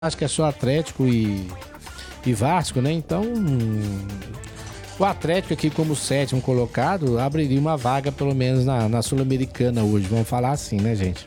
acho que é só Atlético e Vasco, né? Então, o Atlético aqui como sétimo colocado abriria uma vaga pelo menos na Sul-Americana hoje, vamos falar assim, né, gente?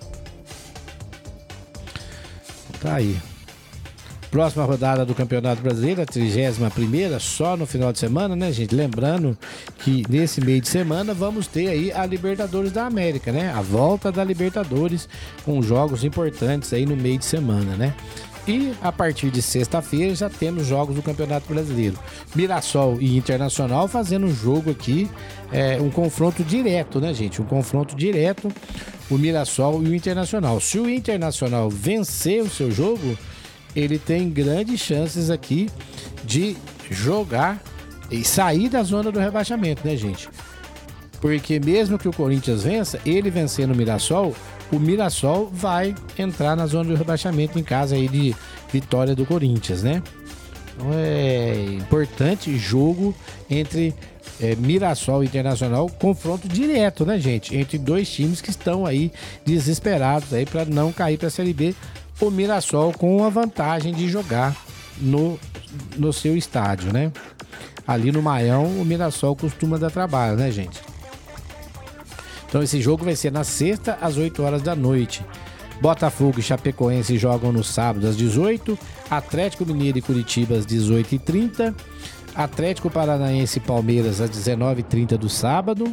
Tá aí. Próxima rodada do Campeonato Brasileiro, a 31ª, só no final de semana, né, gente? Lembrando que nesse meio de semana vamos ter aí a Libertadores da América, né? A volta da Libertadores com jogos importantes aí no meio de semana, né? E a partir de sexta-feira já temos jogos do Campeonato Brasileiro. Mirassol e Internacional fazendo um jogo aqui, um confronto direto, né, gente? Um confronto direto, o Mirassol e o Internacional. Se o Internacional vencer o seu jogo, ele tem grandes chances aqui de jogar e sair da zona do rebaixamento, né, gente? Porque mesmo que o Corinthians vença, ele vencendo o Mirassol vai entrar na zona do rebaixamento em caso aí de vitória do Corinthians, né? Então é importante jogo entre Mirassol e Internacional, confronto direto, né, gente? Entre dois times que estão aí desesperados aí para não cair para a Série B. O Mirassol com a vantagem de jogar no seu estádio, né? Ali no Maião, o Mirassol costuma dar trabalho, né, gente? Então esse jogo vai ser na sexta, às 8 horas da noite. Botafogo e Chapecoense jogam no sábado às 18h. Atlético Mineiro e Curitiba às 18h30. Atlético Paranaense e Palmeiras às 19h30 do sábado.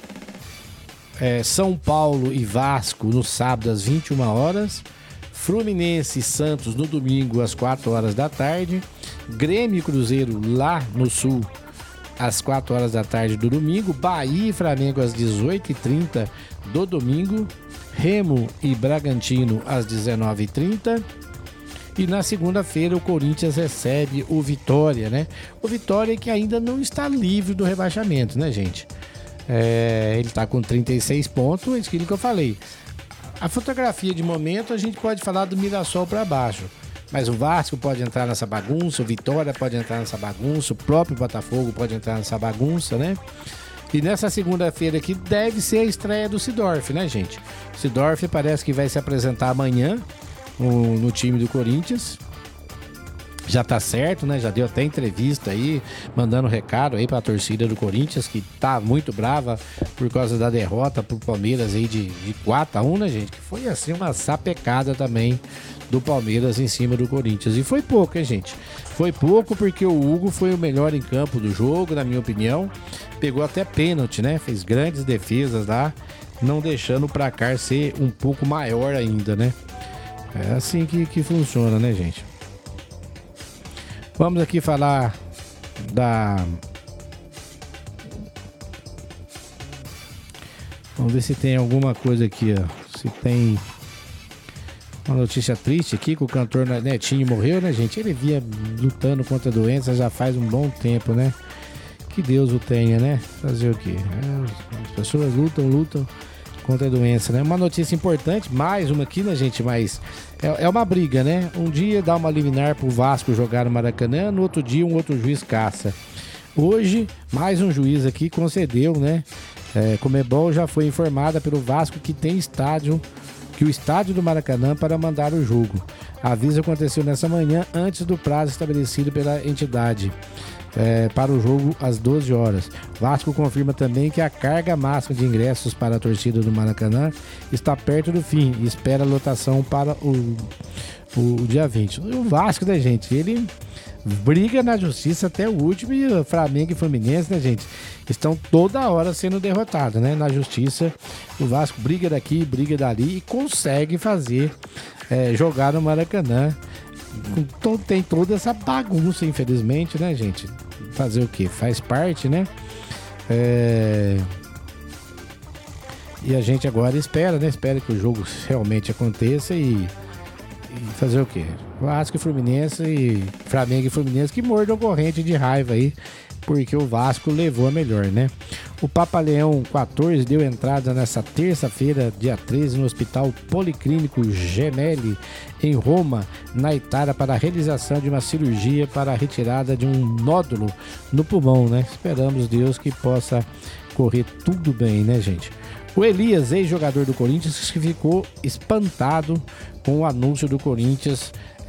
São Paulo e Vasco no sábado às 21 horas. Fluminense e Santos no domingo às 4 horas da tarde. Grêmio e Cruzeiro lá no sul às 4 horas da tarde do domingo. Bahia e Flamengo às 18h30 do domingo. Remo e Bragantino às 19h30. E na segunda-feira o Corinthians recebe o Vitória, né? O Vitória que ainda não está livre do rebaixamento, né, gente? Ele está com 36 pontos, é aquilo que eu falei. A fotografia de momento a gente pode falar do Mirassol para baixo, mas o Vasco pode entrar nessa bagunça, o Vitória pode entrar nessa bagunça, o próprio Botafogo pode entrar nessa bagunça, né? E nessa segunda-feira aqui deve ser a estreia do Seedorf, né, gente? O Seedorf parece que vai se apresentar amanhã no time do Corinthians. Já tá certo, né? Já deu até entrevista aí, mandando recado aí pra torcida do Corinthians, que tá muito brava por causa da derrota pro Palmeiras aí de 4-1, né, gente? Que foi assim uma sapecada também do Palmeiras em cima do Corinthians. E foi pouco, hein, gente? Foi pouco porque o Hugo foi o melhor em campo do jogo, na minha opinião. Pegou até pênalti, né? Fez grandes defesas lá, não deixando o placar ser um pouco maior ainda, né? É assim que funciona, né, gente? Vamos aqui falar Vamos ver se tem alguma coisa aqui, ó. Se tem uma notícia triste aqui, que o cantor Netinho morreu, né, gente? Ele vinha lutando contra a doença já faz um bom tempo, né? Que Deus o tenha, né? Fazer o quê? As pessoas lutam contra a doença, né? Uma notícia importante, mais uma aqui, né, gente? Mas é uma briga, né? Um dia dá uma liminar pro Vasco jogar no Maracanã, no outro dia um outro juiz caça. Hoje, mais um juiz aqui concedeu, né? Conmebol já foi informada pelo Vasco que o estádio do Maracanã para mandar o jogo. A aviso aconteceu nessa manhã, antes do prazo estabelecido pela entidade. Para o jogo às 12 horas. Vasco confirma também que a carga máxima de ingressos para a torcida do Maracanã está perto do fim e espera a lotação para o dia 20. O Vasco, né, gente? Ele briga na justiça até o último, e o Flamengo e Fluminense, né, gente? Estão toda hora sendo derrotados, né? Na justiça, o Vasco briga daqui, briga dali e consegue fazer jogar no Maracanã. Então tem toda essa bagunça, infelizmente, né, gente? Fazer o quê? Faz parte, né? E a gente agora espera, né? Espera que o jogo realmente aconteça e fazer o quê? Vasco e Fluminense e Flamengo e Fluminense que mordam corrente de raiva aí, porque o Vasco levou a melhor, né? O Papa Leão 14 deu entrada nessa terça-feira, dia 13, no Hospital Policlínico Gemelli, em Roma, na Itália, para a realização de uma cirurgia para a retirada de um nódulo no pulmão, né? Esperamos Deus que possa correr tudo bem, né, gente? O Elias, ex-jogador do Corinthians, que ficou espantado com o anúncio do Corinthians